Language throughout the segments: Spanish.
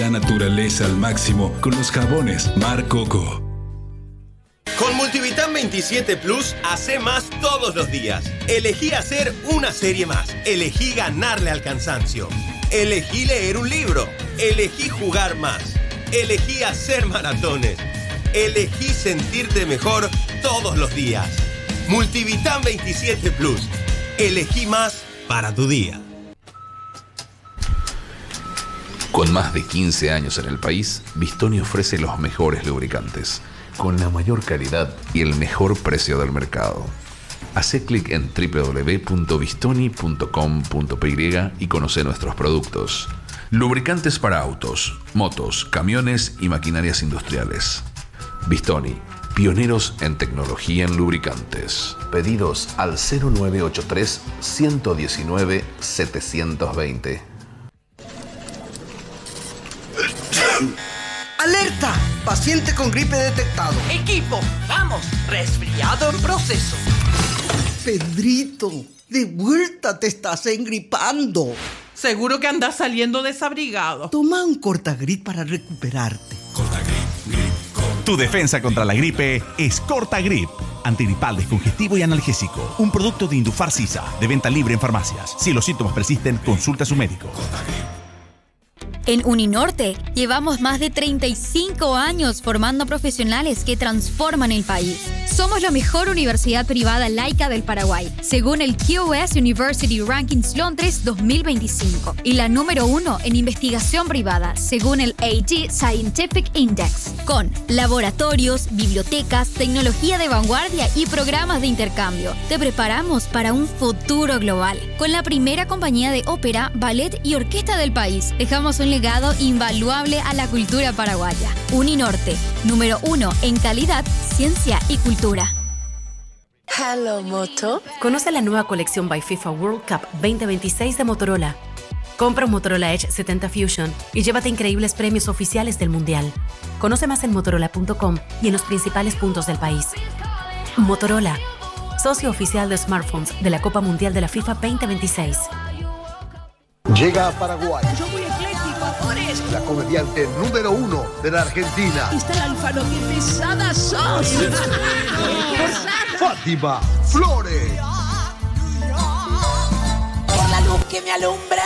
La naturaleza al máximo con los jabones Mar Coco. Con Multivitam 27 Plus, hace más todos los días. Elegí hacer una serie más. Elegí ganarle al cansancio. Elegí leer un libro. Elegí jugar más. Elegí hacer maratones. Elegí sentirte mejor todos los días. Multivitam 27 Plus. Elegí más para tu día. Con más de 15 años en el país, Bistoni ofrece los mejores lubricantes, con la mayor calidad y el mejor precio del mercado. Hacé clic en www.bistoni.com.py y conoce nuestros productos. Lubricantes para autos, motos, camiones y maquinarias industriales. Bistoni, pioneros en tecnología en lubricantes. Pedidos al 0983 119 720. ¡Alerta! Paciente con gripe detectado. Equipo, vamos. Resfriado en proceso. Pedrito, de vuelta te estás engripando. Seguro que andas saliendo desabrigado. Toma un Cortagrip para recuperarte. Tu defensa contra la gripe es Cortagrip. Antigripal, descongestivo y analgésico. Un producto de Indufar Sisa, de venta libre en farmacias. Si los síntomas persisten, consulta a su médico. En Uninorte llevamos más de 35 años formando profesionales que transforman el país. Somos la mejor universidad privada laica del Paraguay, según el QS University Rankings Londres 2025, y la número 1 en investigación privada, según el AG Scientific Index, con laboratorios, bibliotecas, tecnología de vanguardia y programas de intercambio. Te preparamos para un futuro global. Con la primera compañía de ópera, ballet y orquesta del país, dejamos un legado invaluable a la cultura paraguaya. Uninorte, número 1 en calidad, ciencia y cultura. Hello, Moto. Conoce la nueva colección by FIFA World Cup 2026 de Motorola. Compra un Motorola Edge 70 Fusion y llévate increíbles premios oficiales del Mundial. Conoce más en motorola.com y en los principales puntos del país. Motorola, socio oficial de smartphones de la Copa Mundial de la FIFA 2026. Llega a Paraguay Yo voy eclético, amores. la comediante número 1 de la Argentina. Está el Alfaro, qué pesada sos. Fátima Flores. Por la luz que me alumbra.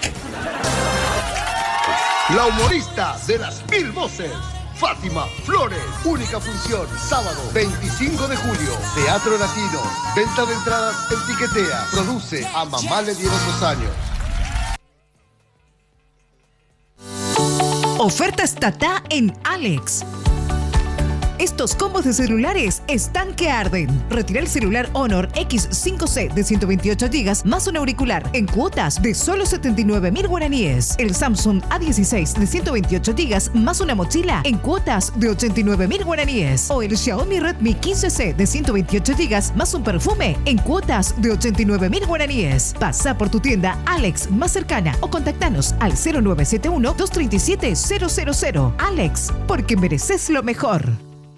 La humorista de las 1000 voces. Fátima Flores. Única función, sábado 25 de julio. Teatro Latino. Venta de entradas en Tiquetea. Produce A Mamá le dieron 2 años. Ofertas Tata en Alex. Estos combos de celulares están que arden. Retira el celular Honor X5C de 128 GB más un auricular en cuotas de solo 79.000 guaraníes. El Samsung A16 de 128 GB más una mochila en cuotas de 89.000 guaraníes. O el Xiaomi Redmi 15C de 128 GB más un perfume en cuotas de 89.000 guaraníes. Pasa por tu tienda Alex más cercana o contactanos al 0971-237-000. Alex, porque mereces lo mejor.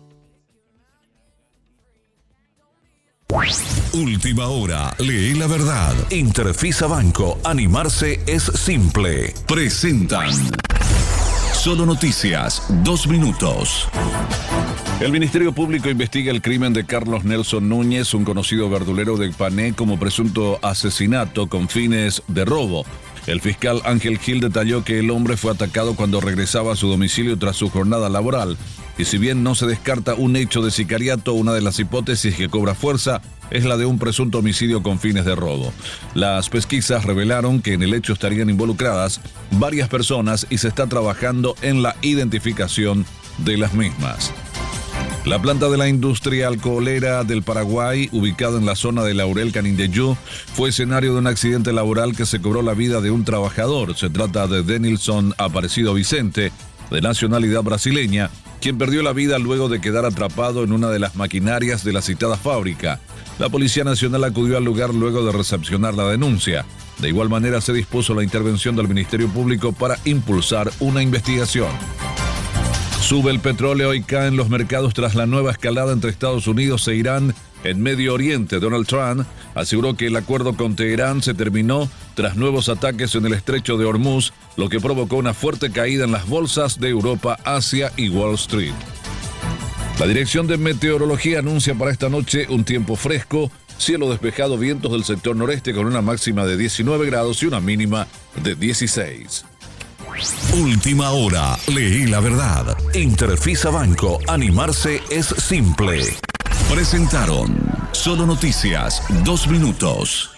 Última hora, lee la verdad. Interfisa Banco, animarse es simple. Presentan Solo Noticias, 2 minutos. El Ministerio Público investiga el crimen de Carlos Nelson Núñez, un conocido verdulero de Pané, como presunto asesinato con fines de robo. El fiscal Ángel Gil detalló que el hombre fue atacado cuando regresaba a su domicilio tras su jornada laboral. Y si bien no se descarta un hecho de sicariato, una de las hipótesis que cobra fuerza es la de un presunto homicidio con fines de robo. Las pesquisas revelaron que en el hecho estarían involucradas varias personas y se está trabajando en la identificación de las mismas. La planta de la industria alcoholera del Paraguay, ubicada en la zona de Laurel Canindeyú, fue escenario de un accidente laboral que se cobró la vida de un trabajador. Se trata de Denilson Aparecido Vicente, de nacionalidad brasileña, quien perdió la vida luego de quedar atrapado en una de las maquinarias de la citada fábrica. La Policía Nacional acudió al lugar luego de recepcionar la denuncia. De igual manera se dispuso la intervención del Ministerio Público para impulsar una investigación. Sube el petróleo y caen los mercados tras la nueva escalada entre Estados Unidos e Irán En Medio Oriente, Donald Trump aseguró que el acuerdo con Teherán se terminó tras nuevos ataques en el estrecho de Hormuz, lo que provocó una fuerte caída en las bolsas de Europa, Asia y Wall Street. La Dirección de Meteorología anuncia para esta noche un tiempo fresco, cielo despejado, vientos del sector noreste con una máxima de 19 grados y una mínima de 16. Última hora, leí la verdad. Interfisa Banco, animarse es simple. Presentaron Solo Noticias, 2 minutos.